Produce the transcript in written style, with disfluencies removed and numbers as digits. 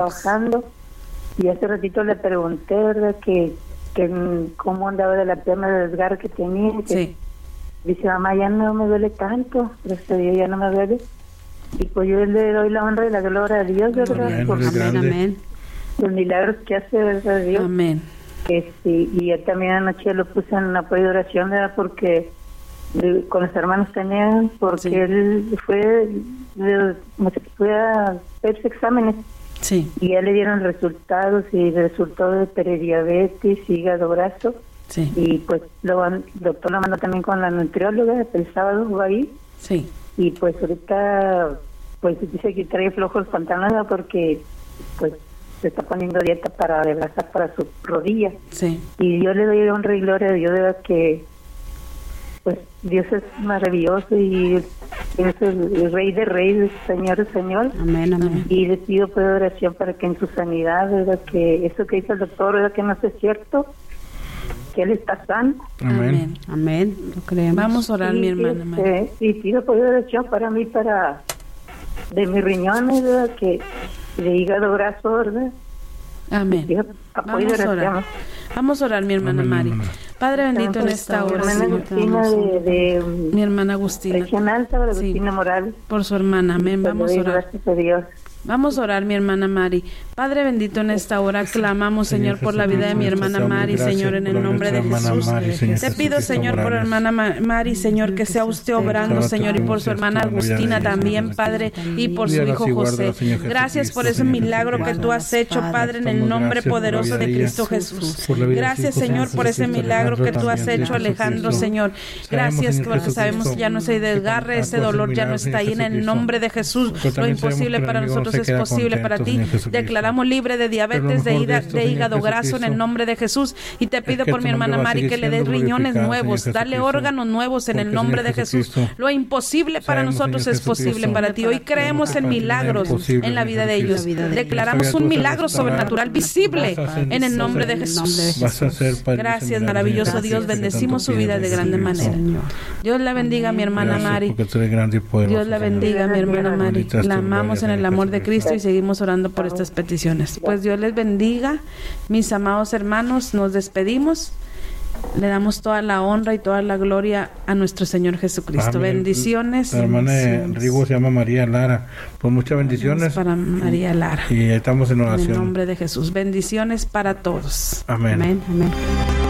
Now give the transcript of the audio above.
trabajando, y hace ratito le pregunté, ¿verdad?, que cómo andaba de la pierna de desgarre que tenía. Sí. Dice, mamá, ya no me duele tanto, gracias a Dios ya no me duele. Y pues yo le doy la honra y la gloria a Dios, ¿verdad? Amén. Los milagros que hace, ¿verdad?, Dios. Amén. Y él también anoche lo puse en apoyo de oración, ¿verdad?, porque con los hermanos tenían, porque él fue a hacerse exámenes. Sí. Y ya le dieron resultados, y resultó de prediabetes, hígado graso. Sí. Y pues el doctor lo mandó también con la nutrióloga el sábado ahí. Sí. Y pues ahorita pues dice que trae flojos pantalones porque pues se está poniendo dieta para adelgazar para su rodilla. Sí. Y yo le doy honra y gloria a Dios, de verdad, que pues Dios es maravilloso y es el Rey de Reyes, Señor de Señor. Amén, amén. Y les pido pues oración para que en su sanidad, ¿verdad?, que eso que dice el doctor, ¿verdad?, que no es cierto, que él está sano. Amén. Amén. Lo creemos. Vamos a orar, mi hermana María. Y pido pues oración para mí, de mis riñones, ¿verdad?, que de hígado graso, ¿verdad? Amén. Vamos a orar, mi hermana Mari. Padre bendito, en esta hora, Señor, mi hermana Agustina. Agustina Morales. Por su hermana, amén. Vamos a orar. Gracias a Dios. Vamos a orar, mi hermana Mari. Padre bendito, en esta hora clamamos, Señor, por la vida de mi hermana Mari, Señor, en el nombre de Jesús. Te pido, Señor, por hermana Mari, Señor, que sea usted obrando, Señor, y por su hermana Agustina también, Padre, y por su hijo José. Gracias por ese milagro que tú has hecho, Padre, en el nombre poderoso de Cristo Jesús. Gracias, Señor, por ese milagro que tú has hecho, Alejandro, Señor. Gracias porque sabemos que ya no se desgarre, ese dolor ya no está ahí. En el nombre de Jesús, lo imposible para nosotros es posible para ti. Declaramos libre de diabetes, de hígado graso en el nombre de Jesús. Y te pido por mi hermana Mari que le des riñones nuevos, dale órganos nuevos en el nombre de Jesús. Lo imposible para nosotros es posible para ti. Hoy creemos en milagros en la vida de ellos. Declaramos un milagro sobrenatural visible en el nombre de Jesús. Gracias, maravilloso Dios. Bendecimos su vida de grande manera. Dios la bendiga a mi hermana Mari. Dios la bendiga a mi hermana Mari. La amamos en el amor de Cristo y seguimos orando por estas peticiones. Pues Dios les bendiga, mis amados hermanos. Nos despedimos. Le damos toda la honra y toda la gloria a nuestro Señor Jesucristo. Amén. Bendiciones. La hermana de Rigo se llama María Lara. Pues muchas bendiciones. Para María Lara. Y estamos en oración. En el nombre de Jesús. Bendiciones para todos. Amén. Amén. Amén.